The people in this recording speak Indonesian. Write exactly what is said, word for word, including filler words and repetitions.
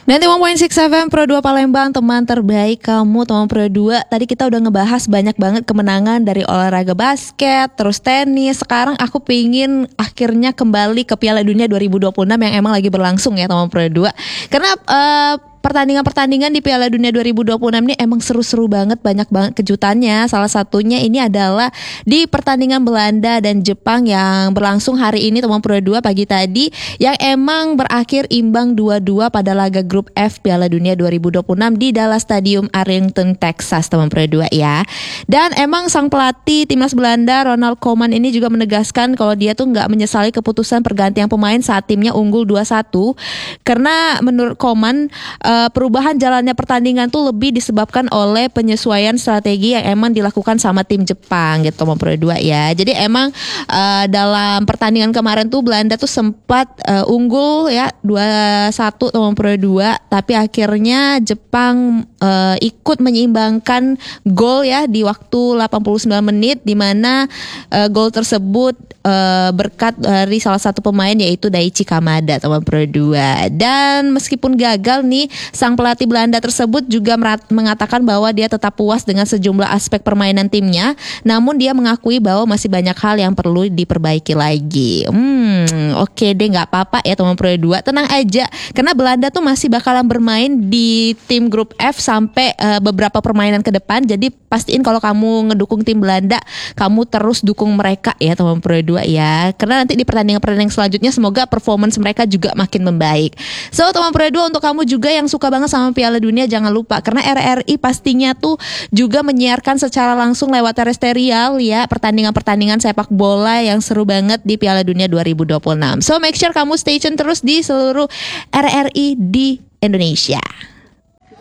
Nanti satu koma enam F M Pro dua Palembang, teman terbaik kamu, teman Pro dua. Tadi kita udah ngebahas banyak banget kemenangan dari olahraga basket, terus tenis. Sekarang aku pingin akhirnya kembali ke Piala Dunia dua ribu dua puluh enam yang emang lagi berlangsung ya teman Pro dua. Karena uh, pertandingan-pertandingan di Piala Dunia dua ribu dua puluh enam ini emang seru-seru banget, banyak banget kejutannya. Salah satunya ini adalah di pertandingan Belanda dan Jepang yang berlangsung hari ini teman Pro dua pagi tadi, yang emang berakhir imbang dua dua pada laga grup F Piala Dunia dua ribu dua puluh enam di Dallas Stadium Arlington, Texas teman Pro dua ya. Dan emang sang pelatih timnas Belanda Ronald Koeman ini juga menegaskan kalau dia tuh nggak menyesali keputusan pergantian pemain saat timnya unggul dua satu, karena menurut Koeman Uh, perubahan jalannya pertandingan tuh lebih disebabkan oleh penyesuaian strategi yang emang dilakukan sama tim Jepang gitu teman Pro dua ya. Jadi emang uh, dalam pertandingan kemarin tuh Belanda tuh sempat uh, unggul ya dua satu teman Pro dua, tapi akhirnya Jepang uh, ikut menyeimbangkan gol ya di waktu delapan puluh sembilan menit, di mana uh, gol tersebut uh, berkat dari salah satu pemain yaitu Daichi Kamada teman Pro dua. Dan meskipun gagal nih, sang pelatih Belanda tersebut juga merat- mengatakan bahwa dia tetap puas dengan sejumlah aspek permainan timnya, namun dia mengakui bahwa masih banyak hal yang perlu diperbaiki lagi. Hmm, oke okay deh, nggak apa-apa ya teman Pro dua, tenang aja, karena Belanda tuh masih bakalan bermain di tim grup F sampai uh, beberapa permainan ke depan. Jadi pastiin kalau kamu ngedukung tim Belanda, kamu terus dukung mereka ya teman Pro dua ya, karena nanti di pertandingan-pertandingan selanjutnya semoga performance mereka juga makin membaik. So teman Pro dua, untuk kamu juga yang suka banget sama Piala Dunia, jangan lupa karena R R I pastinya tuh juga menyiarkan secara langsung lewat terestrial ya pertandingan-pertandingan sepak bola yang seru banget di Piala Dunia dua ribu dua puluh enam. So make sure kamu stay tune terus di seluruh R R I di Indonesia.